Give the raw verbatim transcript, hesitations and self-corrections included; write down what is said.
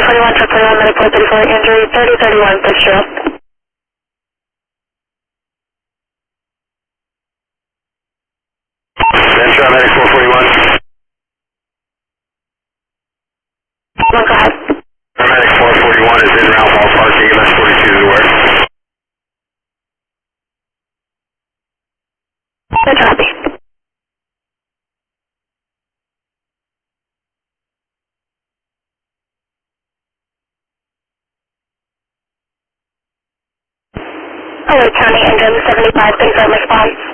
forty-one, truck forty-one, medical thirty-four, injury thirty thirty-one, push trail. Ventura, medic four forty-one. One, go ahead. Paramedic four forty-one is in round ballpark, E M S forty-two is aware. Good copy. Hello, County Engine seventy-five, confirm response.